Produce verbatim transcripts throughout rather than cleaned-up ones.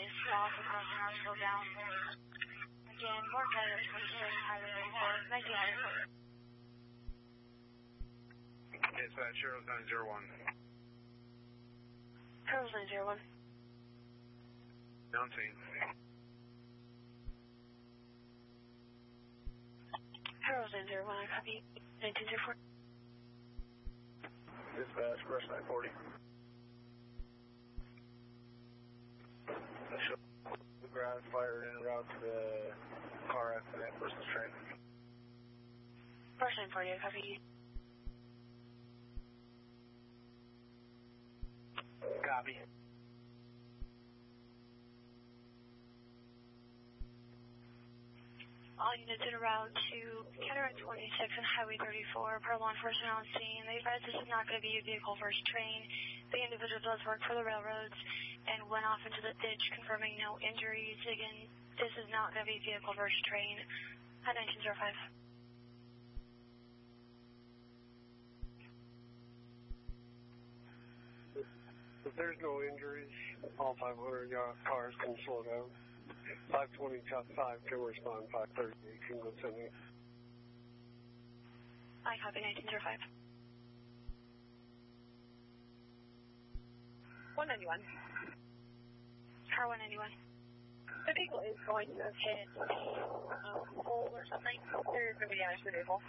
is off across the Knoxville down. Again, more guys at twenty-six, Highway thirty-four, nineteen hundred. Dispatch zero nine zero one. Charles nine zero one. Mountain. Charles nine zero one, I copy. nineteen zero four. Dispatch, Rush nine forty. The ground fire en route to the car accident versus train. Rush nine forty, I copy. Copy. All units en route to Cataract twenty-six and Highway thirty-four per law enforcement on scene. They advise this is not going to be a vehicle versus train. The individual does work for the railroads and went off into the ditch, confirming no injuries. Again, this is not going to be vehicle versus train at nineteen oh five. If there's no injuries, all five hundred cars can slow down. five twenty Chop five can respond, five thirty-eight can go send me. I copy nineteen oh five. one ninety-one. Car one ninety-one. The vehicle is going to have hit a pole or something. There's going to be damage to the vehicle.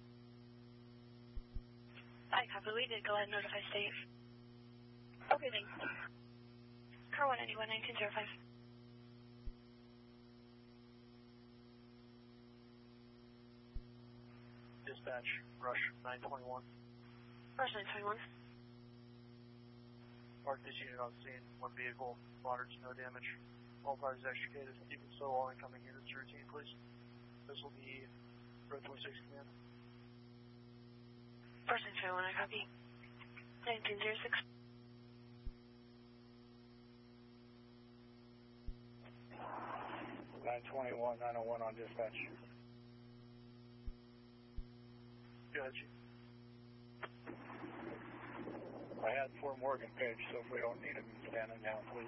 I copy. We did go ahead and notify state. Okay, thanks. Car one ninety-one, nineteen oh five. Dispatch, Rush nine twenty-one. Rush nine twenty-one. Mark this unit on scene. One vehicle, moderate to no damage. All cars extricated. Even so, all incoming units routine, please. This will be Road twenty-six command. Rush nine twenty-one, I copy. nineteen oh six. nine twenty-one, nine oh one on dispatch. Go ahead, Chief. I had four Morgan Page, so if we don't need him, stand him down, please.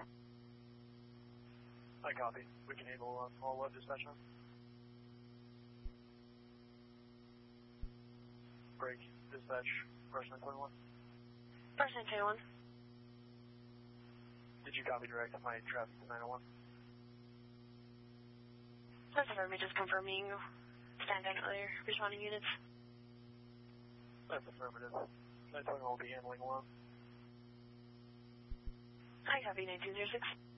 I copy. We can handle uh, all web dispatch now. Break. Dispatch. Rush nine twenty-one. Rush nine twenty-one. Did you copy direct my traffic to nine oh one? That's affirmative, just confirming stand down earlier, responding units. That's affirmative. nine twenty-one will be handling alone. I copy nineteen oh six.